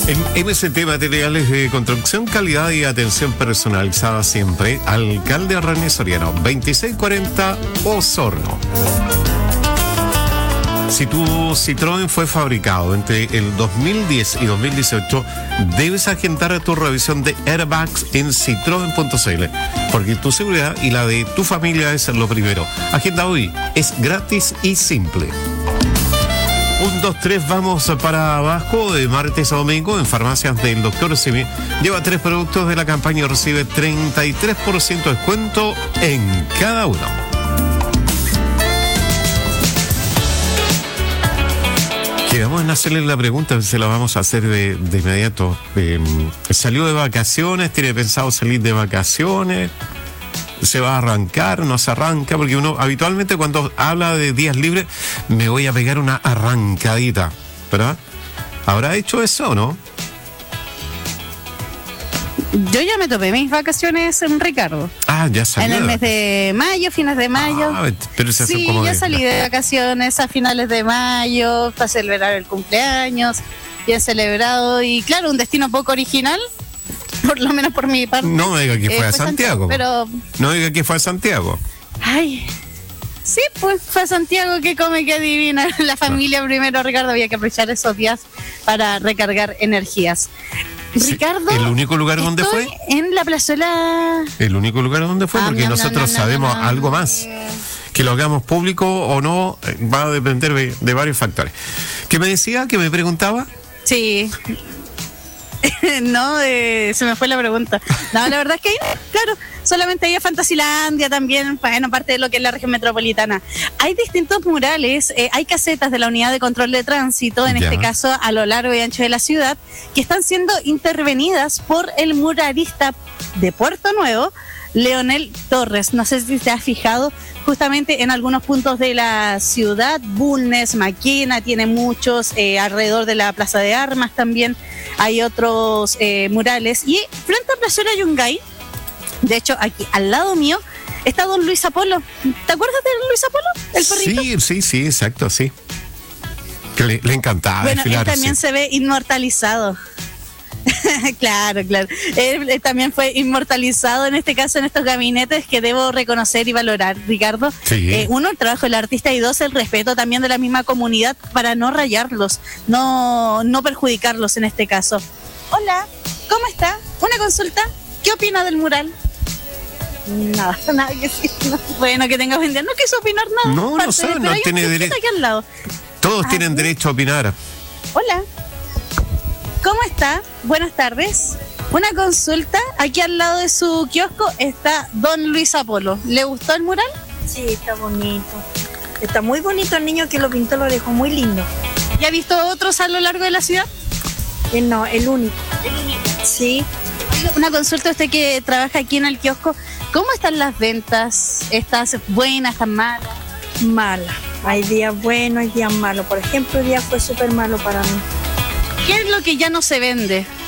En MST Materiales de Construcción, calidad y atención personalizada siempre. Alcalde René Soriano, 2640 Osorno. Si tu Citroën fue fabricado entre el 2010 y 2018, debes agendar tu revisión de airbags en citroen.cl, porque tu seguridad y la de tu familia es lo primero. Agenda hoy, es gratis y simple. 1, 2, 3, vamos para abajo. De martes a domingo en farmacias del Dr. Simi. Lleva 3 productos de la campaña y recibe 33% de descuento en cada uno. Quedamos en hacerle la pregunta, se la vamos a hacer de inmediato. ¿Salió de vacaciones? ¿Tiene pensado salir de vacaciones? ¿Se va a arrancar? ¿No se arranca? Porque uno habitualmente cuando habla de días libres, me voy a pegar una arrancadita, ¿verdad? ¿Habrá hecho eso o no? Yo ya me tomé mis vacaciones en Ricardo. Ah, ya salió. En el mes de mayo, fines de mayo. Ah, pero se sí, como ya salí de vacaciones a finales de mayo para celebrar el cumpleaños. Bien celebrado y claro, un destino poco original, por lo menos por mi parte. No me diga que fue a Santiago. Pero no diga que fue a Santiago. Ay, sí, pues fue a Santiago, que come, que adivina. La familia primero, Ricardo, había que aprovechar esos días para recargar energías. Ricardo, ¿el único lugar donde fue? En la plazuela. ¿El único lugar donde fue? Porque nosotros sabemos algo más. Que lo hagamos público o no va a depender de varios factores. ¿Qué me decía? ¿Que me preguntaba? Sí. No, se me fue la pregunta. No, la verdad es que ahí, claro, solamente hay a Fantasilandia también, bueno, parte de lo que es la región metropolitana. Hay distintos murales, hay casetas de la Unidad de Control de Tránsito, en este caso a lo largo y ancho de la ciudad, que están siendo intervenidas por el muralista de Puerto Nuevo, Leonel Torres. No sé si te has fijado justamente en algunos puntos de la ciudad. Bulnes, Maquena tiene muchos, alrededor de la Plaza de Armas también hay otros murales. Y frente a Plazuela Yungay, de hecho aquí al lado mío, está don Luis Apolo. ¿Te acuerdas de Luis Apolo? El perrito. Sí, exacto, sí. Que le encantaba. Bueno, desfilar, él también se ve inmortalizado. Claro. Él también fue inmortalizado en este caso en estos gabinetes que debo reconocer y valorar, Ricardo. Sí. Uno, el trabajo del artista, y dos, el respeto también de la misma comunidad para no rayarlos, no perjudicarlos en este caso. Hola, ¿cómo está? Una consulta. ¿Qué opina del mural? Nada que decir. No. Bueno, que tenga buen día. No quiso opinar nada. No sé, no tiene derecho. Aquí al lado. Todos tienen derecho a opinar. Hola. ¿Cómo está? Buenas tardes. Una consulta, aquí al lado de su kiosco está don Luis Apolo. ¿Le gustó el mural? Sí, está bonito. Está muy bonito, el niño que lo pintó lo dejó muy lindo. ¿Y ha visto otros a lo largo de la ciudad? No, el único. Sí. Una consulta, usted que trabaja aquí en el kiosco, ¿cómo están las ventas? ¿Estás buenas, están malas? Mala. Hay días buenos, hay días malos. Por ejemplo, el día fue súper malo para mí. ¿Qué es lo que ya no se vende?